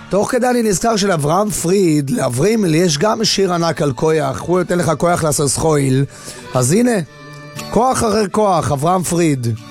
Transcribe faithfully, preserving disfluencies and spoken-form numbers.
תוך כדי אני נזכר של אברהם פריד, לאברימל יש גם שיר ענק על כוח, הוא נותן לך כוח לעשות סחויל. אז הנה, כוח אחרי כוח, אברהם פריד.